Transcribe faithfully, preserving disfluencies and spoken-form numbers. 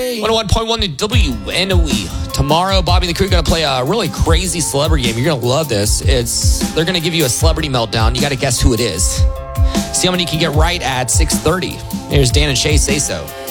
one oh one point one W N O E. Tomorrow, Bobby and the crew are going to play a really crazy celebrity game. You're going to love this. It's They're going to give you a celebrity meltdown. You got to guess who it is. See how many you can get right at six thirty. Here's Dan and Shay Say So.